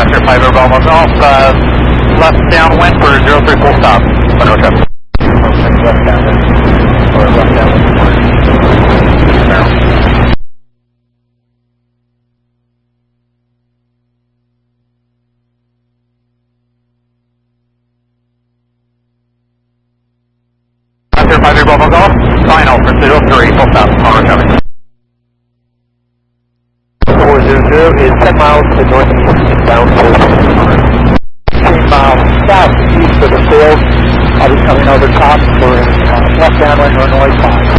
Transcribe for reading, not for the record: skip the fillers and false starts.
After 5 Air Bravo Golf, left downwind for 03 full stop. No traffic. Left downwind, or left downwind for Merrill. After 5 Air Bravo Golf, final for 03 full stop. No traffic. 400 is 10 miles to the northeast, bound to 15 miles southeast of the field. I'll be coming over top for left downwind runway 5.